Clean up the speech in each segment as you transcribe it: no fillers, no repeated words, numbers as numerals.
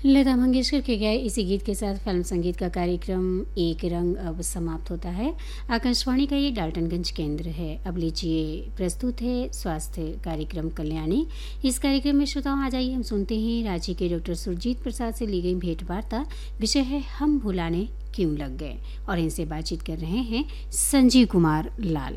लता मंगेशकर के गाए इसी गीत के साथ फिल्म संगीत का कार्यक्रम एक रंग अब समाप्त होता है। आकाशवाणी का ये डाल्टनगंज केंद्र है। अब लीजिए प्रस्तुत है स्वास्थ्य कार्यक्रम कल्याणी। इस कार्यक्रम में श्रोताओं आज आइए हम सुनते हैं रांची के डॉक्टर सुरजीत प्रसाद से ली गई भेंट वार्ता। विषय है हम भुलाने क्यों लग गए और इनसे बातचीत कर रहे हैं संजीव कुमार लाल।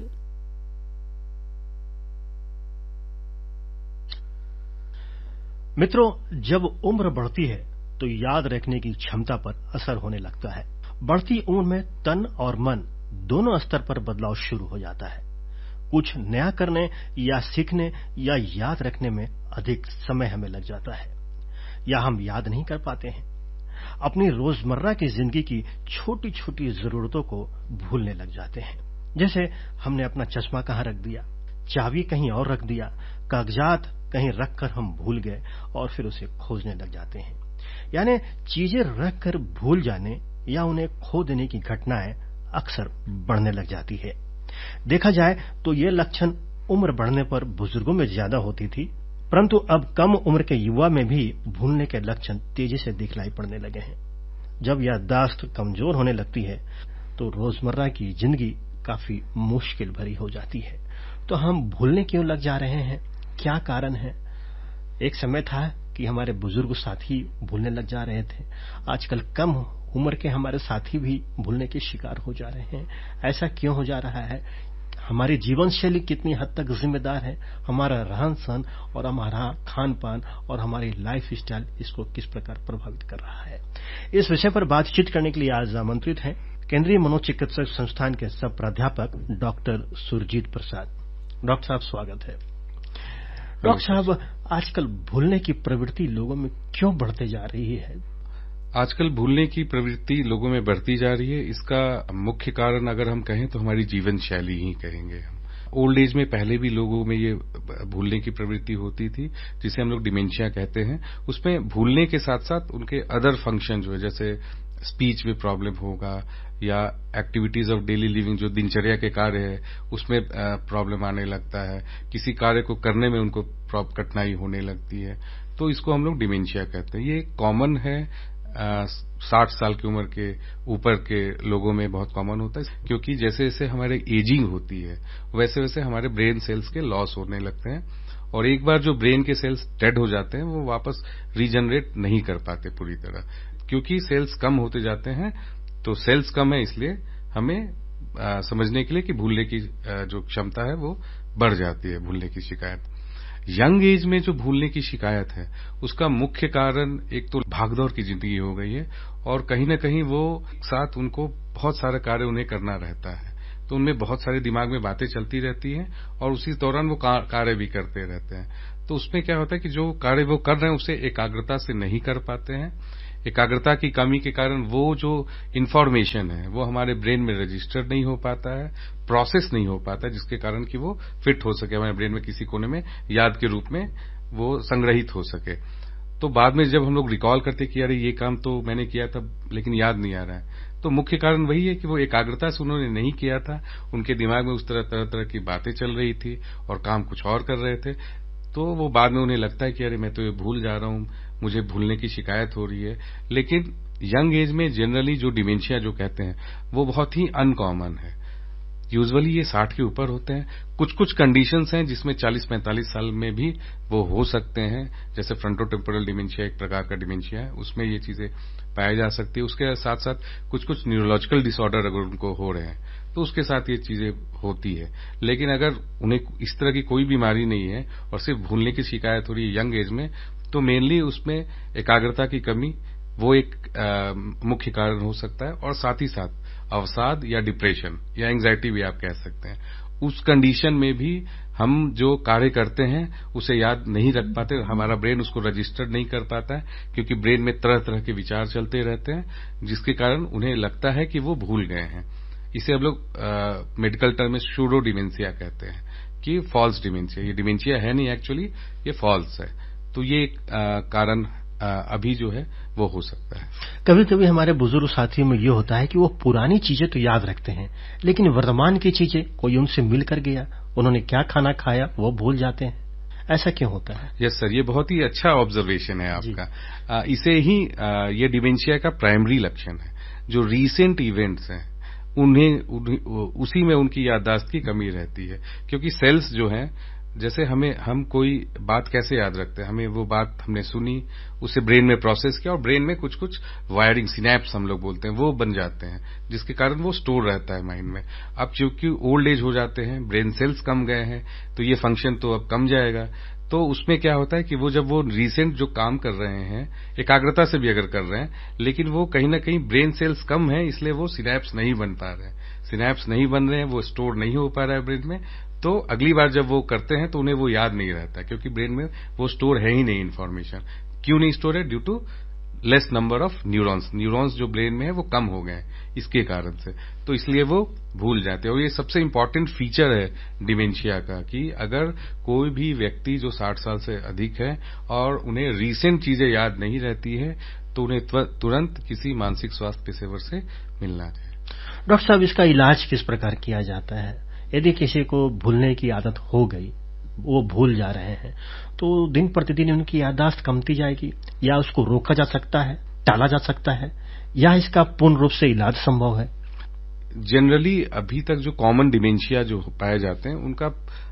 मित्रों, जब उम्र बढ़ती है तो याद रखने की क्षमता पर असर होने लगता है। बढ़ती उम्र में तन और मन दोनों स्तर पर बदलाव शुरू हो जाता है। कुछ नया करने या सीखने या याद रखने में अधिक समय हमें लग जाता है या हम याद नहीं कर पाते हैं। अपनी रोजमर्रा की जिंदगी की छोटी छोटी जरूरतों को भूलने लग जाते हैं। जैसे हमने अपना चश्मा कहाँ रख दिया, चाबी कहीं और रख दिया, कागजात कहीं रखकर हम भूल गए और फिर उसे खोजने लग जाते हैं। यानी चीजें रखकर भूल जाने या उन्हें खो देने की घटनाएं अक्सर बढ़ने लग जाती है। देखा जाए तो ये लक्षण उम्र बढ़ने पर बुजुर्गों में ज्यादा होती थी, परंतु अब कम उम्र के युवा में भी भूलने के लक्षण तेजी से दिखलाई पड़ने लगे हैं। जब याददाश्त कमजोर होने लगती है तो रोजमर्रा की जिंदगी काफी मुश्किल भरी हो जाती है। तो हम भूलने क्यों लग जा रहे हैं, क्या कारण है? एक समय था कि हमारे बुजुर्ग साथी भूलने लग जा रहे थे। आजकल कम उम्र के हमारे साथी भी भूलने के शिकार हो जा रहे हैं। ऐसा क्यों हो जा रहा है? हमारी जीवन शैली कितनी हद तक जिम्मेदार है? हमारा रहन सहन और हमारा खान पान और हमारी लाइफ स्टाइल इसको किस प्रकार प्रभावित कर रहा है? इस विषय पर बातचीत करने के लिए आज आमंत्रित हैं केंद्रीय मनोचिकित्सक संस्थान के सह प्राध्यापक डॉक्टर सुरजीत प्रसाद। डॉक्टर साहब, स्वागत है। डॉक्टर साहब, आजकल भूलने की प्रवृत्ति लोगों में क्यों बढ़ते जा रही है? आजकल भूलने की प्रवृत्ति लोगों में बढ़ती जा रही है। इसका मुख्य कारण अगर हम कहें तो हमारी जीवन शैली ही कहेंगे हम। ओल्ड एज में पहले भी लोगों में ये भूलने की प्रवृत्ति होती थी, जिसे हम लोग डिमेंशिया कहते हैं। उसमें भूलने के साथ साथ उनके अदर फंक्शन जो है, जैसे स्पीच में प्रॉब्लम होगा या एक्टिविटीज ऑफ डेली लिविंग जो दिनचर्या के कार्य है उसमें प्रॉब्लम आने लगता है। किसी कार्य को करने में उनको कठिनाई होने लगती है, तो इसको हम लोग डिमेंशिया कहते हैं। ये कॉमन है, 60 साल की उम्र के ऊपर के लोगों में बहुत कॉमन होता है, क्योंकि जैसे जैसे हमारे एजिंग होती है वैसे वैसे हमारे ब्रेन सेल्स के लॉस होने लगते हैं और एक बार जो ब्रेन के सेल्स डेड हो जाते हैं वो वापस रीजनरेट नहीं कर पाते पूरी तरह। क्योंकि सेल्स कम होते जाते हैं, तो सेल्स कम है इसलिए हमें समझने के लिए कि भूलने की जो क्षमता है वो बढ़ जाती है, भूलने की शिकायत। यंग एज में जो भूलने की शिकायत है उसका मुख्य कारण एक तो भागदौड़ की जिंदगी हो गई है और कहीं न कहीं वो साथ उनको बहुत सारा कार्य उन्हें करना रहता है, तो उनमें बहुत सारे दिमाग में बातें चलती रहती हैं और उसी दौरान वो कार्य भी करते रहते हैं। तो उसमें क्या होता है कि जो कार्य वो कर रहे हैं उसे एकाग्रता से नहीं कर पाते हैं। एकाग्रता की कमी के कारण वो जो इन्फॉर्मेशन है वो हमारे ब्रेन में रजिस्टर नहीं हो पाता है, प्रोसेस नहीं हो पाता है, जिसके कारण कि वो फिट हो सके, हमारे ब्रेन में किसी कोने में याद के रूप में वो संग्रहित हो सके। तो बाद में जब हम लोग रिकॉल करते कि अरे ये काम तो मैंने किया था लेकिन याद नहीं आ रहा है, तो मुख्य कारण वही है कि वो एकाग्रता से उन्होंने नहीं किया था। उनके दिमाग में उस तरह की बातें चल रही थी और काम कुछ और कर रहे थे, तो वो बाद में उन्हें लगता है कि अरे मैं तो ये भूल जा रहा हूं, मुझे भूलने की शिकायत हो रही है। लेकिन यंग एज में जनरली जो डिमेंशिया जो कहते हैं वो बहुत ही अनकॉमन है। यूजुअली ये 60 के ऊपर होते हैं। कुछ कुछ कंडीशंस हैं जिसमें 40-45 साल में भी वो हो सकते हैं, जैसे फ्रंटोटेम्पोरल डिमेंशिया एक प्रकार का डिमेंशिया है, उसमें ये चीजें पाई जा सकती है। उसके साथ साथ कुछ कुछ न्यूरोलॉजिकल डिसऑर्डर अगर उनको हो रहे हैं तो उसके साथ ये चीजें होती है। लेकिन अगर उन्हें इस तरह की कोई बीमारी नहीं है और सिर्फ भूलने की शिकायत हो रही है यंग एज में, तो मेनली उसमें एकाग्रता की कमी वो एक मुख्य कारण हो सकता है और साथ ही साथ अवसाद या डिप्रेशन या एंजाइटी भी आप कह सकते हैं। उस कंडीशन में भी हम जो कार्य करते हैं उसे याद नहीं रख पाते, हमारा ब्रेन उसको रजिस्टर नहीं कर पाता है, क्योंकि ब्रेन में तरह तरह के विचार चलते रहते हैं, जिसके कारण उन्हें लगता है कि वो भूल गए हैं। इसे हम लोग मेडिकल टर्म में सूडो डिमेंशिया कहते हैं कि फॉल्स डिमेंशिया। ये डिमेंशिया है नहीं, एक्चुअली ये फॉल्स है। तो ये एक कारण अभी जो है वो हो सकता है। कभी कभी हमारे बुजुर्ग साथियों में ये होता है कि वो पुरानी चीजें तो याद रखते हैं, लेकिन वर्तमान की चीजें, कोई उनसे मिल कर गया, उन्होंने क्या खाना खाया, वो भूल जाते हैं। ऐसा क्यों होता है? यस सर, ये बहुत ही अच्छा ऑब्जर्वेशन है आपका। इसे ही ये डिमेंशिया का प्राइमरी लक्षण है। जो रीसेंट इवेंट्स हैं उसी में उनकी याददाश्त की कमी रहती है, क्योंकि सेल्स जो हैं, जैसे हम कोई बात कैसे याद रखते हैं, हमें वो बात हमने सुनी, उसे ब्रेन में प्रोसेस किया और ब्रेन में कुछ कुछ वायरिंग, सिनैप्स हम लोग बोलते हैं, वो बन जाते हैं, जिसके कारण वो स्टोर रहता है माइंड में। अब चूंकि ओल्ड एज हो जाते हैं, ब्रेन सेल्स कम गए हैं, तो ये फंक्शन तो अब कम जाएगा। तो उसमें क्या होता है कि जब वो रिसेंट जो काम कर रहे हैं, एकाग्रता से भी अगर कर रहे हैं, लेकिन वो कहीं ना कहीं ब्रेन सेल्स कम है, इसलिए वो सिनैप्स नहीं बन पा रहे हैं। सिनैप्स नहीं बन रहे हैं, वो स्टोर नहीं हो पा रहा है ब्रेन में, तो अगली बार जब वो करते हैं तो उन्हें वो याद नहीं रहता, क्योंकि ब्रेन में वो स्टोर है ही नहीं इन्फॉर्मेशन। क्यों नहीं स्टोर है? Due to less number of neurons जो ब्रेन में है वो कम हो गए इसके कारण से, तो इसलिए वो भूल जाते हैं। और ये सबसे इंपॉर्टेंट फीचर है डिमेंशिया का, कि अगर कोई भी व्यक्ति जो 60 साल से अधिक है और उन्हें रीसेंट चीजें याद नहीं रहती है, तो उन्हें तुरंत किसी मानसिक स्वास्थ्य पेशेवर से मिलना चाहिए। डॉक्टर साहब, इसका इलाज किस प्रकार किया जाता है? यदि किसी को भूलने की आदत हो गई, वो भूल जा रहे हैं, तो दिन प्रतिदिन उनकी याददाश्त कमती जाएगी, या उसको रोका जा सकता है, टाला जा सकता है, या इसका पूर्ण रूप से इलाज संभव है? जनरली अभी तक जो कॉमन डिमेंशिया जो पाए जाते हैं, उनका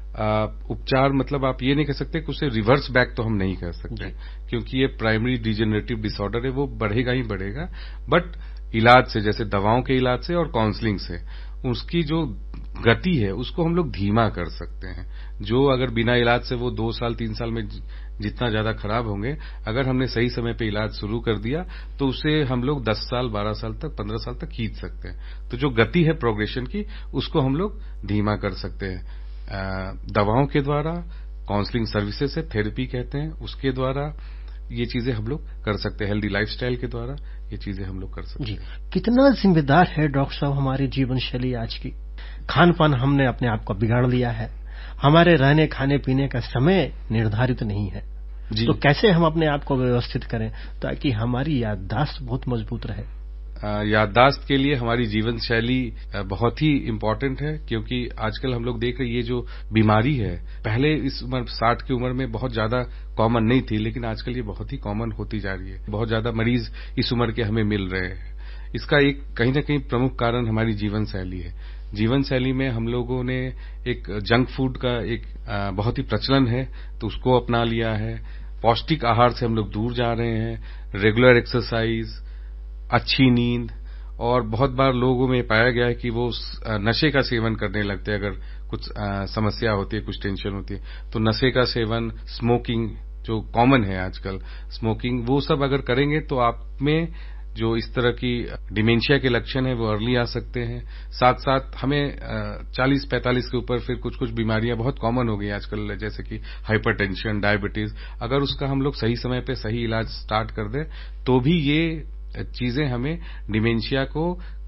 उपचार, मतलब आप ये नहीं कह सकते कि उसे रिवर्स बैक तो हम नहीं कह सकते, क्योंकि ये प्राइमरी डिजेनरेटिव डिसऑर्डर है, वो बढ़ेगा ही बढ़ेगा। बट इलाज से, जैसे दवाओं के इलाज से और काउंसलिंग से, उसकी जो गति है उसको हम लोग धीमा कर सकते हैं। जो अगर बिना इलाज से वो 2 साल 3 साल में जितना ज्यादा खराब होंगे, अगर हमने सही समय पे इलाज शुरू कर दिया तो उसे हम लोग 10 साल 12 साल तक 15 साल तक खींच सकते हैं। तो जो गति है प्रोग्रेशन की, उसको हम लोग धीमा कर सकते हैं दवाओं के द्वारा, काउंसलिंग सर्विसेज से, थेरेपी कहते हैं, उसके द्वारा ये चीजें हम लोग कर सकते हैं। हेल्दी लाइफस्टाइल के द्वारा ये चीजें हम लोग कर सकते हैं। कितना जिम्मेदार है डॉक्टर साहब हमारी जीवन शैली आज की? खान पान हमने अपने आप को बिगाड़ लिया है, हमारे रहने खाने पीने का समय निर्धारित नहीं है, तो कैसे हम अपने आप को व्यवस्थित करें ताकि हमारी याददाश्त बहुत मजबूत रहे? याददाश्त के लिए हमारी जीवन शैली बहुत ही इम्पोर्टेंट है, क्योंकि आजकल हम लोग देख रहे हैं ये जो बीमारी है, पहले इस उम्र 60 की उम्र में बहुत ज्यादा कॉमन नहीं थी, लेकिन आजकल ये बहुत ही कॉमन होती जा रही है। बहुत ज्यादा मरीज इस उम्र के हमें मिल रहे हैं। इसका एक कहीं ना कहीं प्रमुख कारण हमारी जीवन शैली है। जीवन शैली में हम लोगों ने एक जंक फूड का एक बहुत ही प्रचलन है, तो उसको अपना लिया है। पौष्टिक आहार से हम लोग दूर जा रहे हैं। रेगुलर एक्सरसाइज, अच्छी नींद, और बहुत बार लोगों में पाया गया है कि वो नशे का सेवन करने लगते हैं। अगर कुछ समस्या होती है, कुछ टेंशन होती है, तो नशे का सेवन, स्मोकिंग जो कॉमन है आजकल, स्मोकिंग, वो सब अगर करेंगे तो आप में जो इस तरह की डिमेंशिया के लक्षण है वो अर्ली आ सकते हैं। साथ साथ हमें 40-45 के ऊपर फिर कुछ कुछ बीमारियां बहुत कॉमन हो गई आजकल, जैसे कि हाइपरटेंशन, डायबिटीज। अगर उसका हम लोग सही समय पे सही इलाज स्टार्ट कर दें तो भी ये चीजें हमें डिमेंशिया को